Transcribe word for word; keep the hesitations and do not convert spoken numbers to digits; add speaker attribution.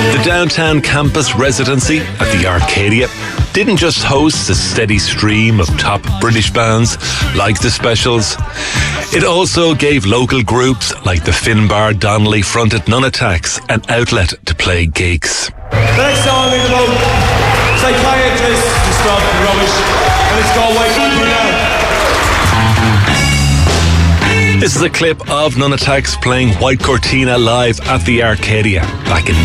Speaker 1: The downtown campus residency at the Arcadia didn't just host a steady stream of top British bands like The Specials. It also gave local groups like the Finbar Donnelly fronted Nunatax an outlet to play gigs.
Speaker 2: The next song is about psychiatrists and stuff and rubbish, and it's called White Cortina.
Speaker 1: This is a clip of Nunatax playing White Cortina live at the Arcadia back in